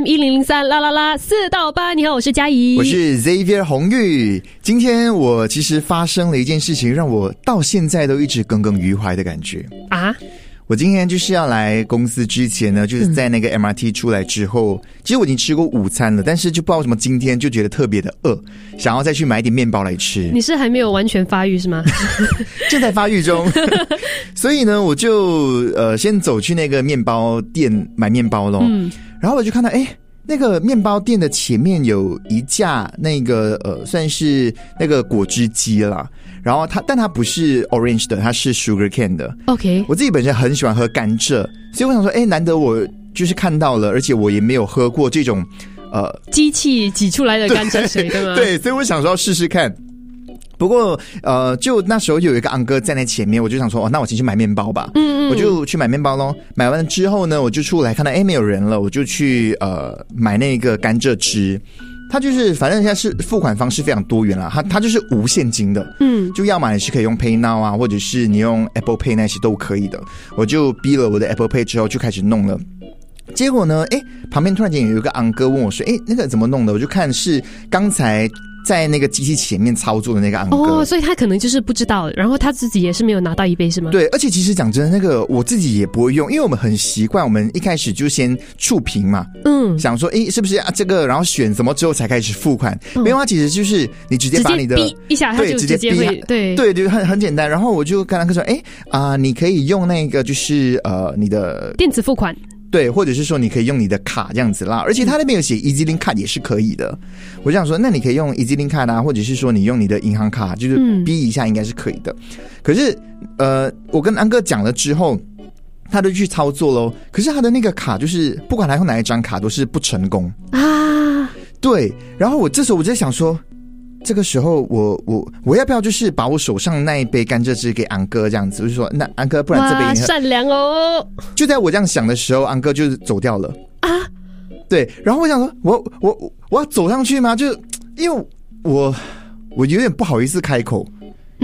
1003啦啦啦4到8，你好，我是嘉怡， 我是 Xavier 红玉。今天我其实发生了一件事情，让我到现在都一直耿耿于怀的感觉啊。 我今天就是要来公司之前呢，就是在那个 MRT 出来之后，其实我已经吃过午餐了，但是就不知道为什么今天就觉得特别的饿，想要再去买一点面包来吃。 你是还没有完全发育是吗？ 正在发育中。所以呢，我就先走去那个面包店买面包咯。然后我就看到那个面包店的前面有一架那个算是那个果汁机啦，然后但它不是 orange 的，它是 sugar cane 的。 OK， 我自己本身很喜欢喝甘蔗，所以我想说，难得我就是看到了，而且我也没有喝过这种机器挤出来的甘蔗水，对吗？ 对，所以我想说要试试看。不过就那时候有一个昂哥站在前面，我就想说那我先去买面包吧。我就去买面包咯。买完之后呢，我就出来看到没有人了，我就去买那个甘蔗汁。它就是反正现在是付款方式非常多元啦，它就是无现金的。就要么你是可以用 PayNow 啊，或者是你用 Apple Pay 那些都可以的。我就逼了我的 Apple Pay 之后就开始弄了。结果呢旁边突然间有一个昂哥问我说那个怎么弄的？我就看是刚才在那个机器前面操作的那个昂哥。 所以他可能就是不知道，然后他自己也是没有拿到一杯是吗？ 对，而且其实讲真的，那个我自己也不会用，因为我们很习惯，我们一开始就先触屏嘛，想说是不是这个，然后选什么之后才开始付款。没有啊，其实就是你直接把你的直接逼一下，他就直接会对，就很简单。然后我就跟他说你可以用那个就是你的电子付款。 对，或者是说你可以用你的卡这样子啦，而且他那边有写 EasyLink 卡也是可以的。我就想说，那你可以用 EasyLink 卡啊，或者是说你用你的银行卡，就是逼一下应该是可以的。可是我跟安哥讲了之后，他就去操作咯。可是他的那个卡就是不管他用哪一张卡都是不成功啊。对，然后这时候我就在想说，这个时候我要不要就是把我手上那一杯甘蔗汁给安哥这样子？我就说那安哥，不然这杯哇善良哦。 就在我这样想的时候，安哥就走掉了啊。对，然后我想说，我要走上去吗？就因为我有点不好意思开口，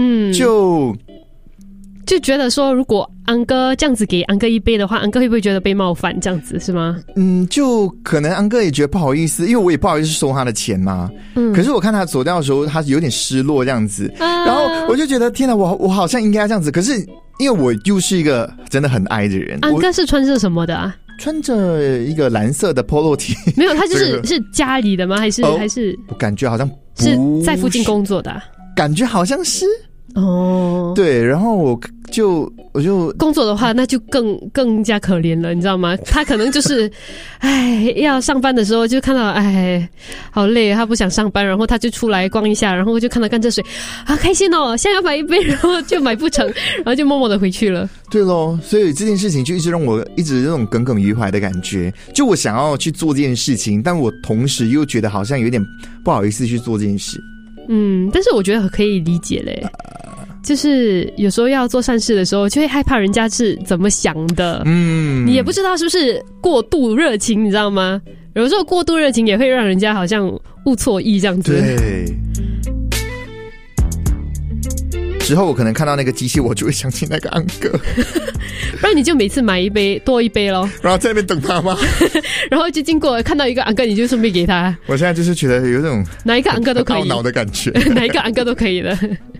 就觉得说，如果安哥这样子给安哥一杯的话，安哥会不会觉得被冒犯？这样子是吗？ 就可能安哥也觉得不好意思，因为我也不好意思收他的钱嘛。可是我看他走掉的时候，他有点失落这样子，然后我就觉得天哪，我好像应该这样子。可是因为我又是一个真的很矮的人， 安哥是穿着什么的啊？ 穿着一个蓝色的 polo T。 没有，他就是是家里的吗？还是我感觉好像是在附近工作的感觉好像是对，然后我就工作的话，那就更加可怜了，你知道吗？他可能就是要上班的时候就看到好累，他不想上班，然后他就出来逛一下，然后就看到甘蔗水开心哦，现在要买一杯，然后就买不成，然后就默默的回去了。 对咯，所以这件事情就一直让我一直这种耿耿于怀的感觉，就我想要去做这件事情，但我同时又觉得好像有点不好意思去做这件事。 但是我觉得可以理解嘞，就是有时候要做善事的时候，就会害怕人家是怎么想的。你也不知道是不是过度热情，你知道吗？有时候过度热情也会让人家好像误错意这样子。 对。之后我可能看到那个机器，我就会想起那个安哥。 不然你就每次买一杯多一杯咯， 然后在那边等他吗？ 然后就经过看到一个安哥，你就顺便给他。 我现在就是觉得有这种哪一个安哥都可以， 懊恼的感觉， 哪一个安哥都可以的。